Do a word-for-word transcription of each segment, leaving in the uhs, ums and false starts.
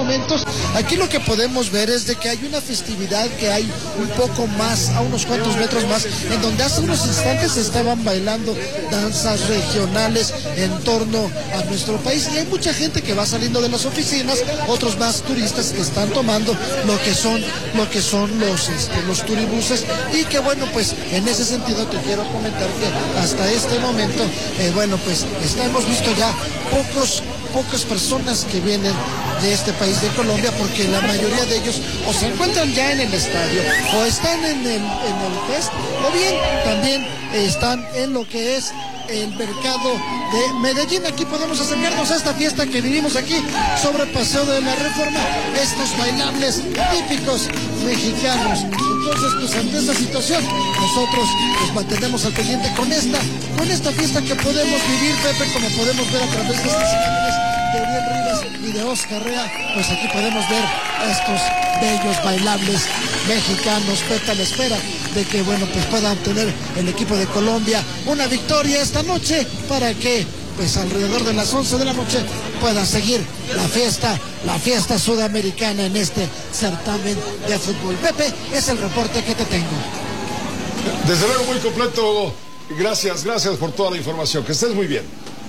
momentos. Aquí lo que podemos ver es de que hay una festividad que hay un poco más, a unos cuantos metros más, en donde hace unos instantes estaban bailando danzas regionales en torno a nuestro país, y hay mucha gente que va saliendo de las oficinas, otros más turistas que están tomando lo que son lo que son los este, los turibuses, y que bueno, pues en ese sentido te quiero comentar que hasta este momento eh, bueno, pues está, hemos visto ya pocos pocas personas que vienen de este país de Colombia, porque la mayoría de ellos o se encuentran ya en el estadio o están en el, en el fest, o bien también están en lo que es el mercado de Medellín. Aquí podemos acercarnos a esta fiesta que vivimos aquí sobre Paseo de la Reforma, estos bailables típicos mexicanos. Entonces, pues ante esta situación, nosotros nos mantenemos al pendiente con esta, con esta fiesta que podemos vivir, Pepe, como podemos ver a través de estas imágenes de Uriel Rivas y de Oscar Rea. Pues aquí podemos ver a estos bellos bailables mexicanos, Pepe, a la espera de que, bueno, pues pueda obtener el equipo de Colombia una victoria esta noche, para que pues alrededor de las once de la noche pueda seguir la fiesta, la fiesta sudamericana en este certamen de fútbol. Pepe, es el reporte que te tengo. Desde luego muy completo. Gracias, gracias por toda la información. Que estés muy bien.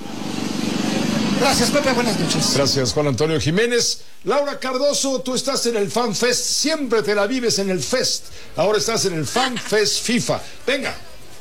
Gracias, Pepe, buenas noches. Gracias, Juan Antonio Jiménez. Laura Cardoso, tú estás en el Fan Fest, siempre te la vives en el Fest. Ahora estás en el Fan Fest FIFA. Venga.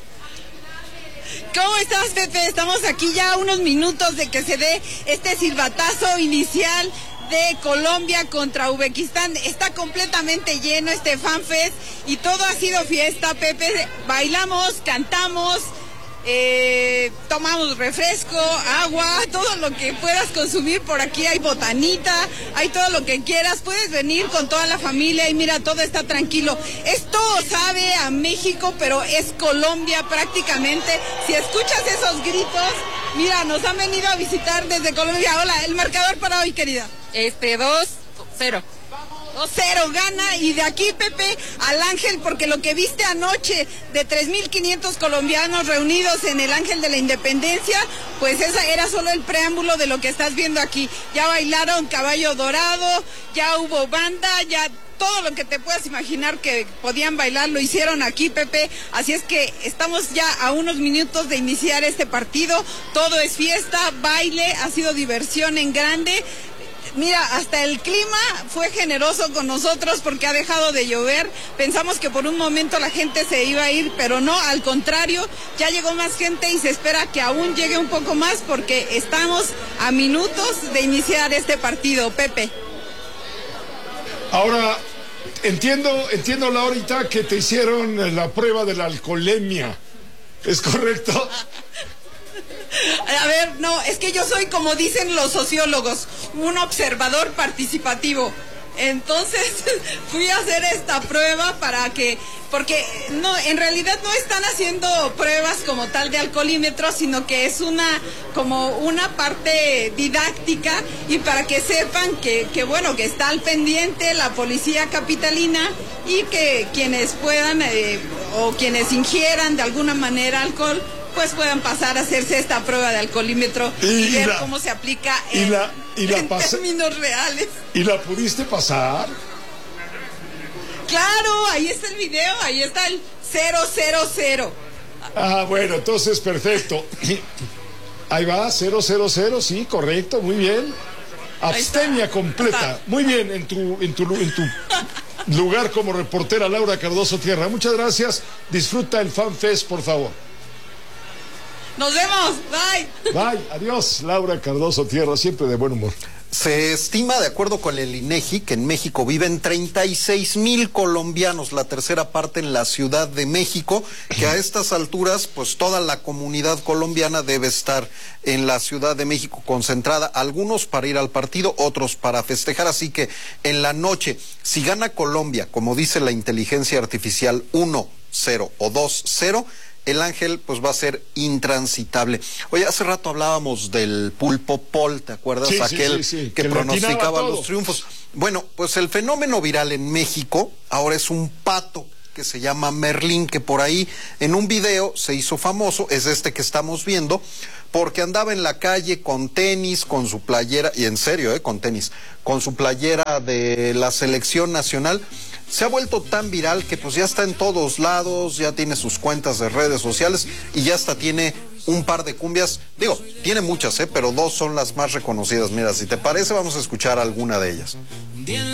¿Cómo estás, Pepe? Estamos aquí ya a unos minutos de que se dé este silbatazo inicial de Colombia contra Uzbekistán. Está completamente lleno este Fan Fest y todo ha sido fiesta, Pepe. Bailamos, cantamos, eh, tomamos refresco, agua, todo lo que puedas consumir. Por aquí hay botanita, hay todo lo que quieras. Puedes venir con toda la familia y mira, todo está tranquilo. Esto sabe a México, pero es Colombia prácticamente. Si escuchas esos gritos, mira, nos han venido a visitar desde Colombia. Hola, el marcador para hoy, querida. Este, dos cero. dos cero gana, y de aquí, Pepe, al Ángel, porque lo que viste anoche de tres mil quinientos colombianos reunidos en el Ángel de la Independencia, pues esa era solo el preámbulo de lo que estás viendo aquí. Ya bailaron Caballo Dorado, ya hubo banda, ya todo lo que te puedas imaginar que podían bailar lo hicieron aquí, Pepe. Así es que estamos ya a unos minutos de iniciar este partido. Todo es fiesta, baile, ha sido diversión en grande. Mira, hasta el clima fue generoso con nosotros porque ha dejado de llover. Pensamos que por un momento la gente se iba a ir, pero no, al contrario, ya llegó más gente y se espera que aún llegue un poco más porque estamos a minutos de iniciar este partido, Pepe. Ahora, entiendo, entiendo, Laurita, que te hicieron la prueba de la alcoholemia. ¿Es correcto? A ver, no, es que yo soy, como dicen los sociólogos, un observador participativo. Entonces fui a hacer esta prueba para que, porque no, en realidad no están haciendo pruebas como tal de alcoholímetro, sino que es una, como una parte didáctica, y para que sepan que, que bueno, que está al pendiente la policía capitalina, y que quienes puedan eh, o quienes ingieran de alguna manera alcohol, pues puedan pasar a hacerse esta prueba de alcoholímetro y, y ver la, cómo se aplica en, y la, y la en términos reales. ¿Y la pudiste pasar? Claro, ahí está el video, ahí está el cero cero cero. Ah, bueno, entonces perfecto. Ahí va, cero cero cero, sí, correcto, muy bien. Abstemia completa. Muy bien, en tu, en tu, en tu lugar como reportera, Laura Cardoso Tierra. Muchas gracias. Disfruta el Fan Fest, por favor. Nos vemos, bye. Bye, adiós, Laura Cardoso Tierra, siempre de buen humor. Se estima, de acuerdo con el INEGI, que en México viven treinta y seis mil colombianos, la tercera parte en la Ciudad de México, que a estas alturas, pues toda la comunidad colombiana debe estar en la Ciudad de México concentrada, algunos para ir al partido, otros para festejar, así que en la noche, si gana Colombia, como dice la inteligencia artificial, uno cero o dos cero, el Ángel pues va a ser intransitable. Oye, hace rato hablábamos del pulpo Paul, ¿te acuerdas? Sí, Aquel sí, sí, sí. que, que pronosticaba los triunfos. Bueno, pues el fenómeno viral en México ahora es un pato que se llama Merlín, que por ahí en un video se hizo famoso, es este que estamos viendo, porque andaba en la calle con tenis, con su playera, y en serio, eh, con tenis, con su playera de la selección nacional. Se ha vuelto tan viral que pues ya está en todos lados, ya tiene sus cuentas de redes sociales y ya hasta tiene un par de cumbias. Digo, tiene muchas, eh, pero dos son las más reconocidas. Mira, si te parece, vamos a escuchar alguna de ellas.